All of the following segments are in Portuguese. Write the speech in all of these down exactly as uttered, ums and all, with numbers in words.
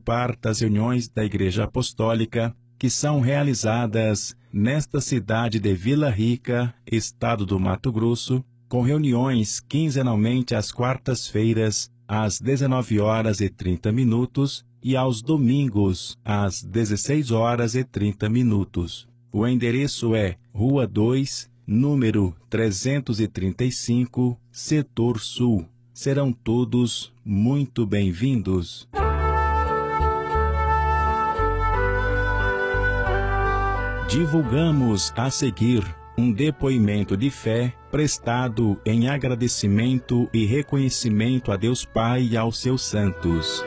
participar das reuniões da Igreja Apostólica que são realizadas nesta cidade de Vila Rica, estado do Mato Grosso, com reuniões quinzenalmente às quartas-feiras, às dezenove horas e trinta minutos e aos domingos, às dezesseis horas e trinta minutos. O endereço é Rua dois, número trezentos e trinta e cinco, Setor Sul. Serão todos muito bem-vindos. Divulgamos a seguir um depoimento de fé prestado em agradecimento e reconhecimento a Deus Pai e aos seus santos.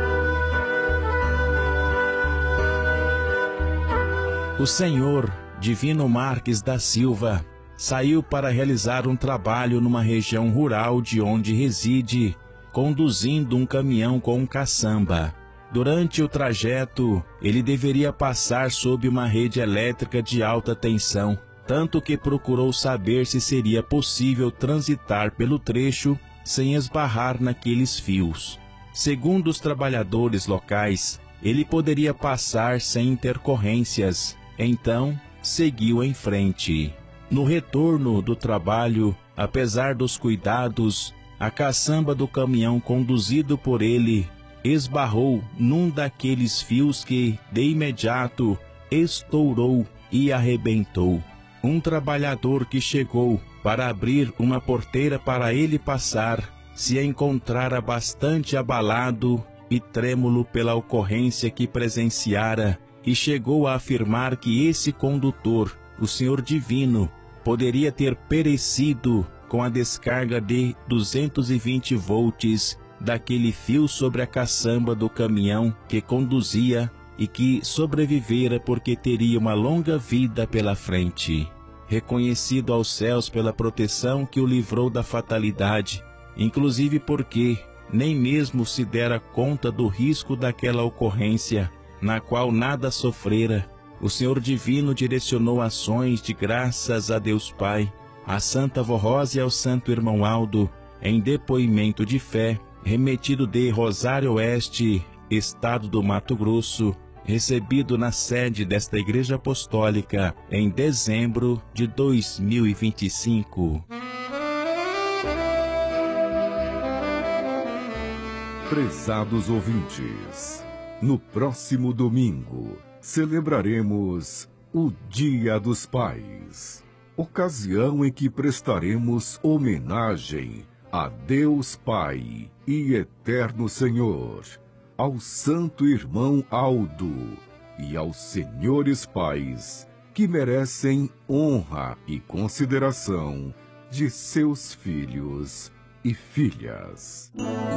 O senhor Divino Marques da Silva saiu para realizar um trabalho numa região rural de onde reside, conduzindo um caminhão com um caçamba. Durante o trajeto, ele deveria passar sob uma rede elétrica de alta tensão, tanto que procurou saber se seria possível transitar pelo trecho sem esbarrar naqueles fios. Segundo os trabalhadores locais, ele poderia passar sem intercorrências, então seguiu em frente. No retorno do trabalho, apesar dos cuidados, a caçamba do caminhão conduzido por ele esbarrou num daqueles fios que, de imediato, estourou e arrebentou. Um trabalhador que chegou para abrir uma porteira para ele passar se encontrara bastante abalado e trêmulo pela ocorrência que presenciara e chegou a afirmar que esse condutor, o Senhor Divino, poderia ter perecido com a descarga de duzentos e vinte volts daquele fio sobre a caçamba do caminhão que conduzia e que sobrevivera porque teria uma longa vida pela frente. Reconhecido aos céus pela proteção que o livrou da fatalidade, inclusive porque nem mesmo se dera conta do risco daquela ocorrência, na qual nada sofrera, o Senhor Divino direcionou ações de graças a Deus Pai, a Santa Vó Rosa e ao Santo Irmão Aldo, em depoimento de fé, remetido de Rosário Oeste, estado do Mato Grosso, recebido na sede desta Igreja Apostólica em dezembro de dois mil e vinte e cinco. Prezados ouvintes, no próximo domingo celebraremos o Dia dos Pais, ocasião em que prestaremos homenagem a Deus Pai e Eterno Senhor, ao Santo Irmão Aldo e aos senhores pais que merecem honra e consideração de seus filhos e filhas.